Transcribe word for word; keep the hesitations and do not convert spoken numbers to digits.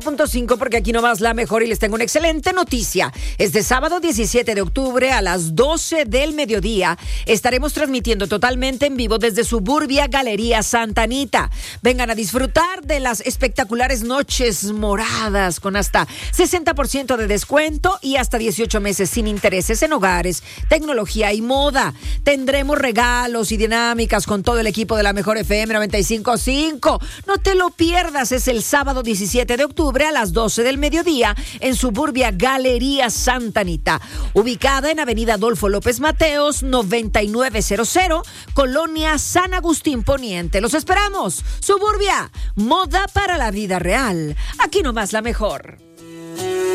punto cinco porque aquí nomás la mejor y les tengo una excelente noticia. Este sábado diecisiete de octubre a las doce del mediodía estaremos transmitiendo totalmente en vivo desde Suburbia Galería Santa Anita. Vengan a disfrutar de las espectaculares noches moradas con hasta sesenta por ciento de descuento y hasta dieciocho meses sin intereses en hogares, tecnología y moda. Tendremos regalos y dinámicas con todo el equipo de la mejor F M noventa y cinco punto cinco. No te lo pierdas, es el sábado diecisiete de octubre a las doce del mediodía en Suburbia Galería Santa Anita, ubicada en Avenida Adolfo López Mateos noventa y nueve cero cero, Colonia San Agustín Poniente. Los esperamos. Suburbia, moda para la vida real. Aquí nomás la mejor.